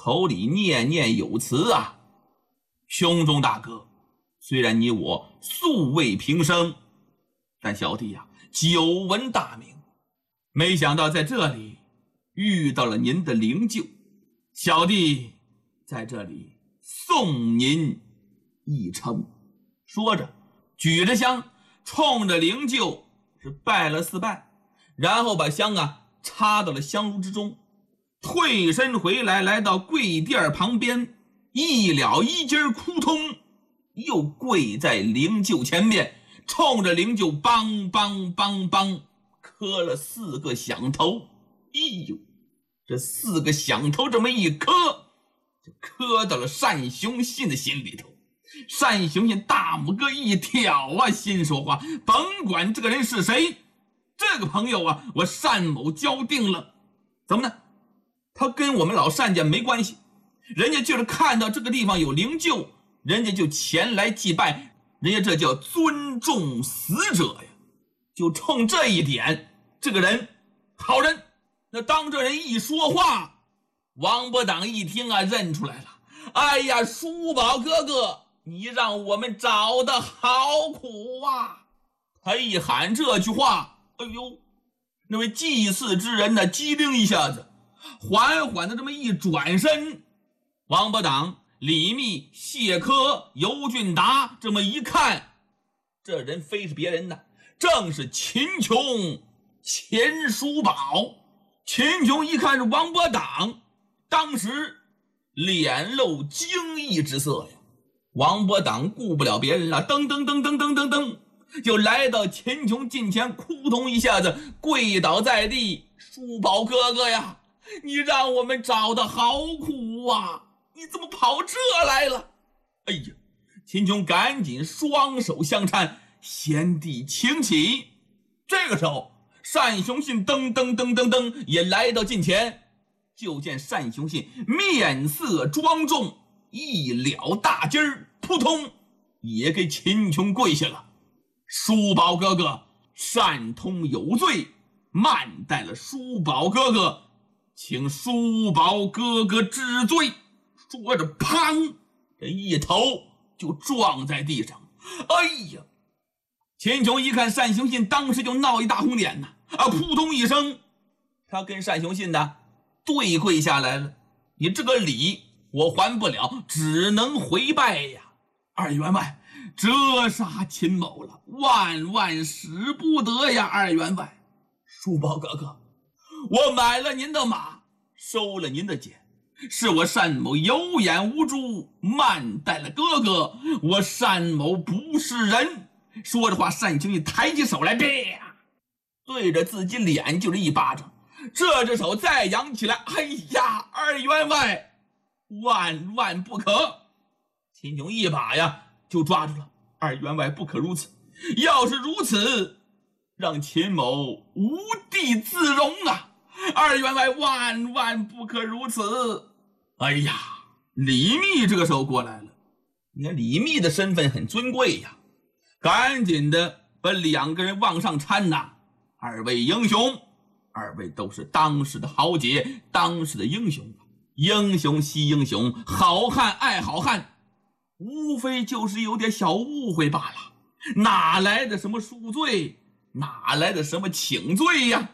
口里念念有词啊。兄中大哥，虽然你我素未平生，但小弟呀久闻大名，没想到在这里遇到了您的灵柩，小弟在这里送您一程。说着举着香冲着灵柩是拜了4拜，然后把香插到了香炉之中，退身回来，来到跪垫旁边，一了衣襟哭通，又跪在灵柩前面，冲着灵柩梆梆梆梆磕了4个响头。哎呦，这4个响头这么一磕，就磕到了单雄信的心里头。单雄信大拇哥一挑啊，心说话，甭管这个人是谁，这个朋友啊，我单某交定了。怎么呢？他跟我们老单家没关系，人家就是看到这个地方有灵柩，人家就前来祭拜，人家这叫尊重死者呀。就冲这一点，这个人好人。那当这人一说话，王伯党一听啊，认出来了。哎呀，叔宝哥哥，你让我们找的好苦啊！他一喊这句话，哎呦，那位祭祀之人呢，机灵一下子，缓缓的这么一转身，王伯党、李密、谢科、尤俊达这么一看，这人非是别人呢，正是秦琼、钱叔宝。秦琼一看是王伯党，当时脸露惊异之色呀。王伯党顾不了别人了，噔噔噔噔噔噔噔，就来到秦琼近前，扑通一下子跪倒在地。叔宝哥哥呀，你让我们找的好苦啊，你怎么跑这来了？哎呀，秦琼赶紧双手相搀，贤弟请起。这个时候单雄信噔噔噔噔噔也来到近前，就见单雄信面色庄重，一了大襟儿，扑通也给秦琼跪下了。叔宝哥哥善通有罪，慢待了叔宝哥哥，请叔宝哥哥治罪。说着砰，这一头就撞在地上。哎呀，秦琼一看单雄信，当时就闹一大红脸呐，扑通一声，他跟单雄信的对跪下来了。你这个礼我还不了，只能回拜呀。二员外，折杀秦某了，万万使不得呀！二员外，叔宝哥哥，我买了您的马，收了您的剑，是我单某有眼无珠，慢待了哥哥，我单某不是人。说着话，单雄信抬起手来，对着自己脸就是一巴掌，这只手再扬起来，哎呀，二员外，万万不可！秦琼一把呀就抓住了，二员外不可如此，要是如此，让秦某无地自容啊！二员外万万不可如此！哎呀，李密这个时候过来了，你看李密的身份很尊贵呀，赶紧的把2个人往上搀呐。二位英雄，二位都是当时的豪杰，当时的英雄，英雄惜英雄，好汉爱好汉，无非就是有点小误会罢了，哪来的什么赎罪，哪来的什么请罪呀？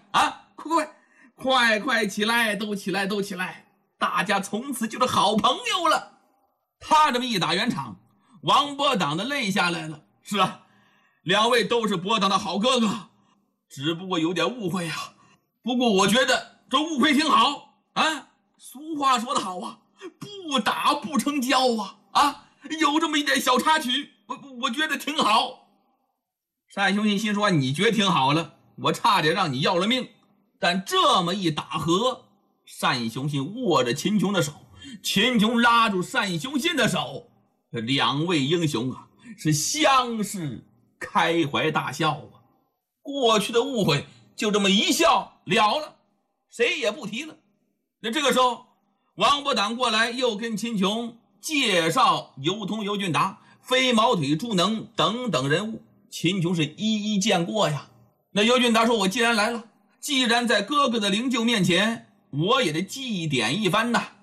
快起来，都起来，都起来，大家从此就是好朋友了。他这么一打圆场，王伯党的泪下来了。是啊，2位都是伯党的好哥哥，只不过有点误会呀。不过我觉得这误会挺好啊，俗话说得好啊，不打不成交啊，有这么一点小插曲，我觉得挺好。单雄信心说，你觉得挺好了，我差点让你要了命。但这么一打和，单雄信握着秦琼的手，秦琼拉住单雄信的手，这2位英雄啊是相视开怀大笑啊。过去的误会就这么一笑了了，谁也不提了。那这个时候王伯党过来，又跟秦琼介绍尤通、尤俊达、飞毛腿、朱能等等人物，秦琼是一一见过呀。那尤俊达说，我既然来了，既然在哥哥的灵柩面前，我也得祭奠一番呐。